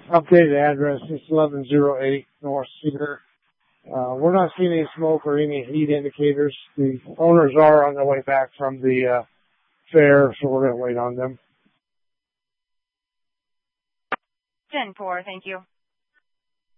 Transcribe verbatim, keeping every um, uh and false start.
updated address is eleven oh eight North Cedar. Uh, we're not seeing any smoke or any heat indicators. The owners are on their way back from the uh, fair, so we're going to wait on them. ten four, thank you.